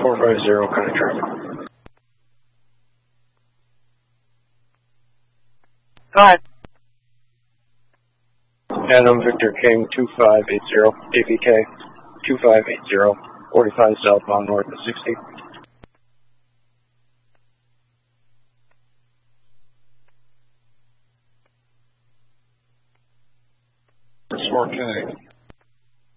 450, kind of traffic. Go ahead. Adam Victor King 2580, AVK 2580, 45 southbound north of 60. It's 4K.